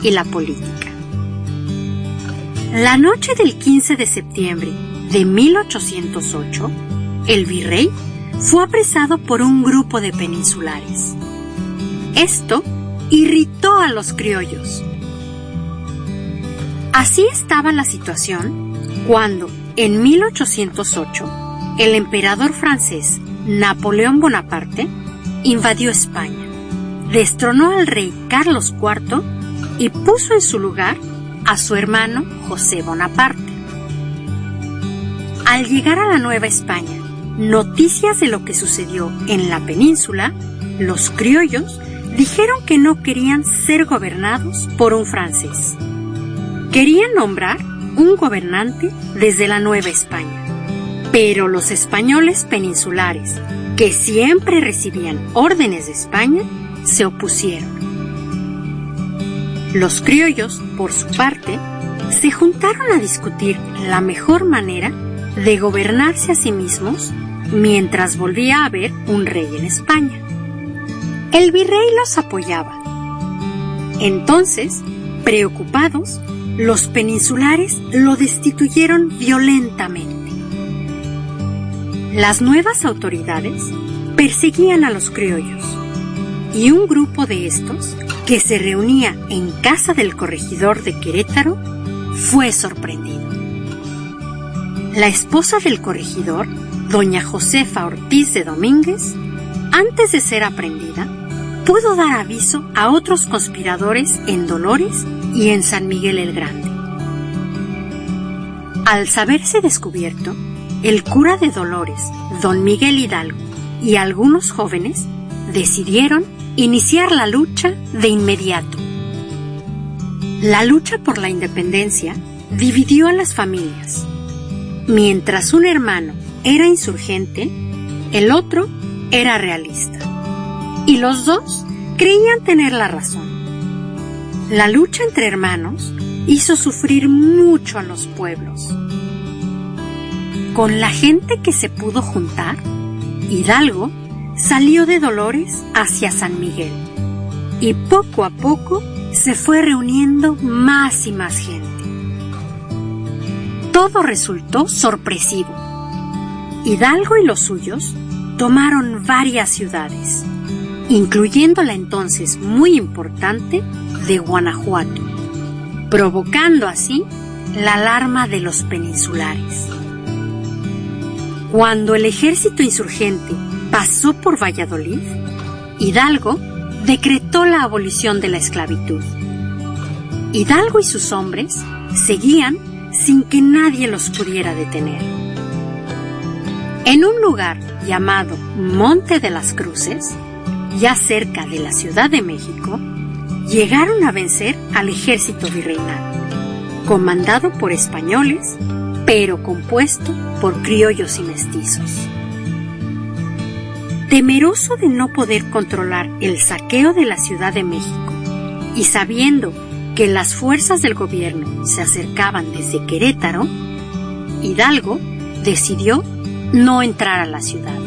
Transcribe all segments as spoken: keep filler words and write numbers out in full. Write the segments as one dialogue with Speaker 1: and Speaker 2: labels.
Speaker 1: y la política. La noche del quince de septiembre de mil ochocientos ocho, el virrey fue apresado por un grupo de peninsulares. Esto irritó a los criollos. Así estaba la situación cuando, en mil ochocientos ocho, el emperador francés Napoleón Bonaparte invadió España, destronó al rey Carlos cuarto y puso en su lugar a su hermano José Bonaparte. Al llegar a la Nueva España noticias de lo que sucedió en la península, los criollos dijeron que no querían ser gobernados por un francés. Querían nombrar un gobernante desde la Nueva España, pero los españoles peninsulares, que siempre recibían órdenes de España, se opusieron. Los criollos, por su parte, se juntaron a discutir la mejor manera de gobernarse a sí mismos mientras volvía a haber un rey en España. El virrey los apoyaba. Entonces, preocupados, los peninsulares lo destituyeron violentamente. Las nuevas autoridades perseguían a los criollos, y un grupo de estos, que se reunía en casa del corregidor de Querétaro, fue sorprendido. La esposa del corregidor, doña Josefa Ortiz de Domínguez, antes de ser aprendida, pudo dar aviso a otros conspiradores en Dolores y en San Miguel el Grande. Al saberse descubierto, el cura de Dolores, don Miguel Hidalgo, y algunos jóvenes decidieron iniciar la lucha de inmediato. La lucha por la independencia dividió a las familias. Mientras un hermano era insurgente, el otro era realista. Y los dos creían tener la razón. La lucha entre hermanos hizo sufrir mucho a los pueblos. Con la gente que se pudo juntar, Hidalgo salió de Dolores hacia San Miguel y poco a poco se fue reuniendo más y más gente. Todo resultó sorpresivo. Hidalgo y los suyos tomaron varias ciudades, incluyendo la entonces muy importante de Guanajuato, provocando así la alarma de los peninsulares. Cuando el ejército insurgente pasó por Valladolid, Hidalgo decretó la abolición de la esclavitud. Hidalgo y sus hombres seguían sin que nadie los pudiera detener. En un lugar llamado Monte de las Cruces, ya cerca de la Ciudad de México, llegaron a vencer al ejército virreinal, comandado por españoles, pero compuesto por criollos y mestizos. Temeroso de no poder controlar el saqueo de la Ciudad de México y sabiendo que las fuerzas del gobierno se acercaban desde Querétaro, Hidalgo decidió no entrar a la ciudad.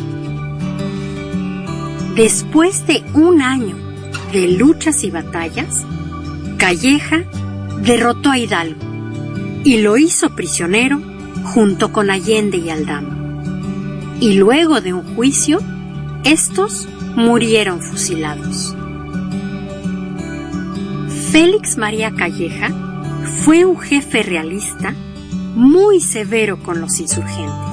Speaker 1: Después de un año de luchas y batallas, Calleja derrotó a Hidalgo y lo hizo prisionero junto con Allende y Aldama. Y luego de un juicio, estos murieron fusilados. Félix María Calleja fue un jefe realista muy severo con los insurgentes.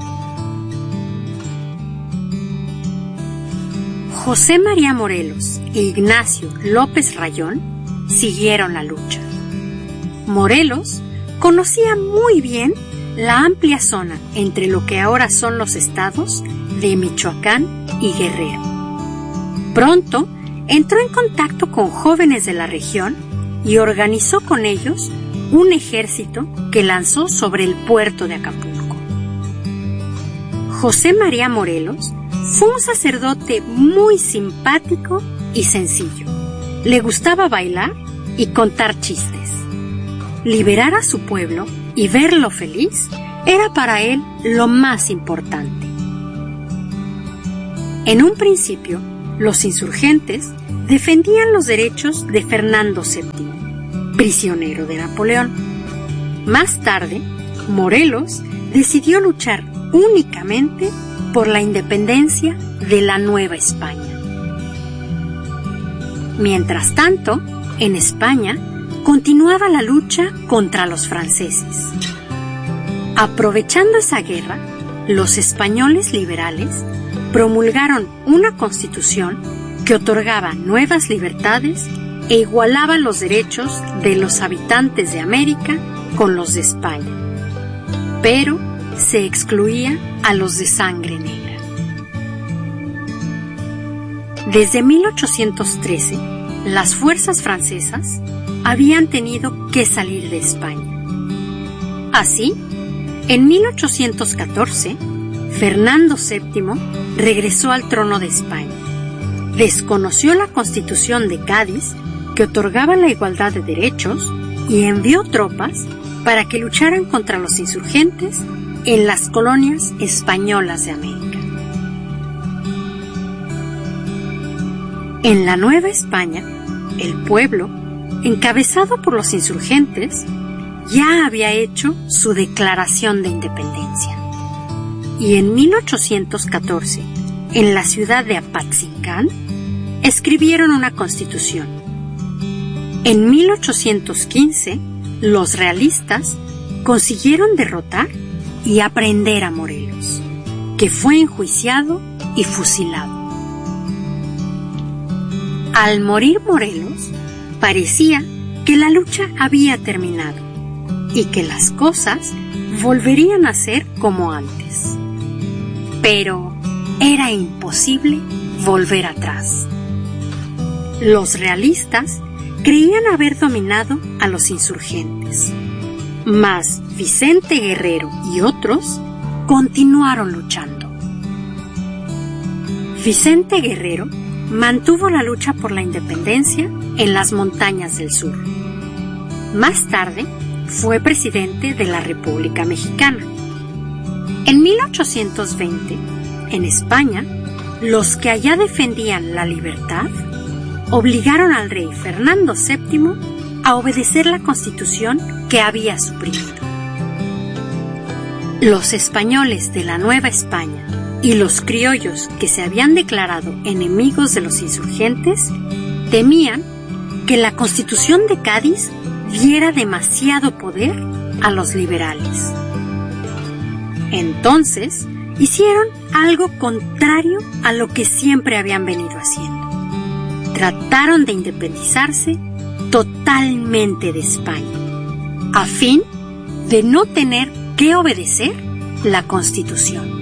Speaker 1: José María Morelos e Ignacio López Rayón siguieron la lucha. Morelos conocía muy bien la amplia zona entre lo que ahora son los estados de Michoacán y Guerrero. Pronto entró en contacto con jóvenes de la región y organizó con ellos un ejército que lanzó sobre el puerto de Acapulco. José María Morelos fue un sacerdote muy simpático y sencillo. Le gustaba bailar y contar chistes. Liberar a su pueblo y verlo feliz era para él lo más importante. En un principio, los insurgentes defendían los derechos de Fernando séptimo, prisionero de Napoleón. Más tarde, Morelos decidió luchar únicamente por la independencia de la Nueva España. Mientras tanto, en España continuaba la lucha contra los franceses. Aprovechando esa guerra, los españoles liberales promulgaron una constitución que otorgaba nuevas libertades e igualaba los derechos de los habitantes de América con los de España, pero se excluía a los de sangre negra. Desde mil ochocientos trece, las fuerzas francesas habían tenido que salir de España. Así, en mil ochocientos catorce, Fernando séptimo regresó al trono de España. Desconoció la Constitución de Cádiz, que otorgaba la igualdad de derechos, y envió tropas para que lucharan contra los insurgentes en las colonias españolas de América. En la Nueva España, el pueblo, encabezado por los insurgentes, ya había hecho su declaración de independencia. Y en mil ochocientos catorce, en la ciudad de Apatzingán, escribieron una constitución. En mil ochocientos quince, los realistas consiguieron derrotar y aprehender a Morelos, que fue enjuiciado y fusilado. Al morir Morelos, parecía que la lucha había terminado y que las cosas volverían a ser como antes. Pero era imposible volver atrás. Los realistas creían haber dominado a los insurgentes, mas Vicente Guerrero y otros continuaron luchando. Vicente Guerrero mantuvo la lucha por la independencia en las montañas del sur. Más tarde, fue presidente de la República Mexicana. En mil ochocientos veinte, en España, los que allá defendían la libertad obligaron al rey Fernando séptimo a obedecer la Constitución que había suprimido. Los españoles de la Nueva España y los criollos que se habían declarado enemigos de los insurgentes temían que la Constitución de Cádiz diera demasiado poder a los liberales. Entonces, hicieron algo contrario a lo que siempre habían venido haciendo. Trataron de independizarse totalmente de España, a fin de no tener que obedecer la Constitución.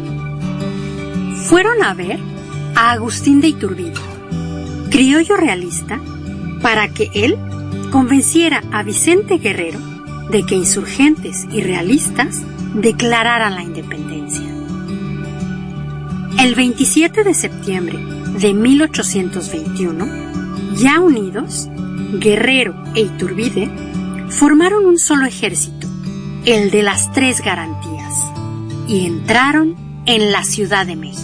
Speaker 1: Fueron a ver a Agustín de Iturbide, criollo realista, para que él convenciera a Vicente Guerrero de que insurgentes y realistas declararan la independencia. El veintisiete de septiembre de mil ochocientos veintiuno, ya unidos, Guerrero e Iturbide formaron un solo ejército, el de las Tres Garantías, y entraron en la Ciudad de México.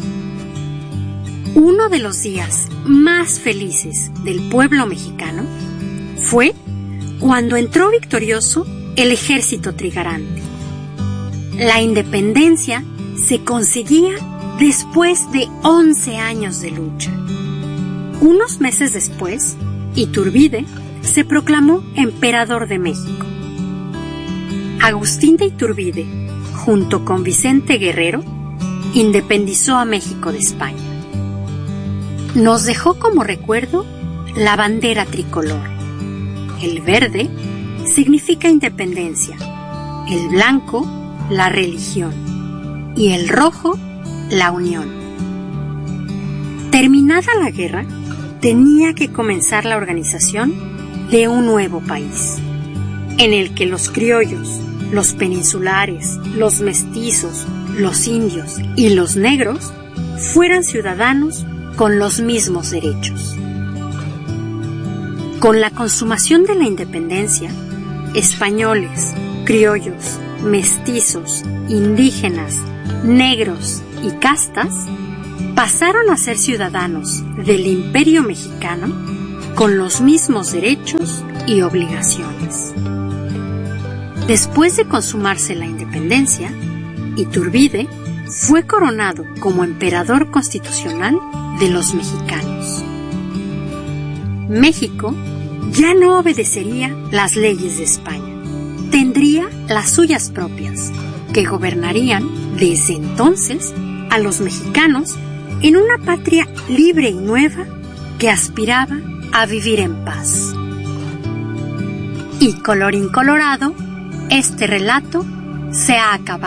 Speaker 1: Uno de los días más felices del pueblo mexicano fue cuando entró victorioso el ejército trigarante. La independencia se conseguía después de once años de lucha. Unos meses después, Iturbide se proclamó emperador de México. Agustín de Iturbide, junto con Vicente Guerrero, independizó a México de España. Nos dejó como recuerdo la bandera tricolor. El verde significa independencia, el blanco, la religión, y el rojo, la unión. Terminada la guerra, tenía que comenzar la organización de un nuevo país, en el que los criollos, los peninsulares, los mestizos, los indios y los negros fueran ciudadanos con los mismos derechos. Con la consumación de la independencia, españoles, criollos, mestizos, indígenas, negros y castas pasaron a ser ciudadanos del Imperio Mexicano con los mismos derechos y obligaciones. Después de consumarse la independencia, Iturbide fue coronado como emperador constitucional de los mexicanos. México ya no obedecería las leyes de España, tendría las suyas propias, que gobernarían desde entonces a los mexicanos en una patria libre y nueva que aspiraba a vivir en paz. Y colorín colorado, este relato se ha acabado.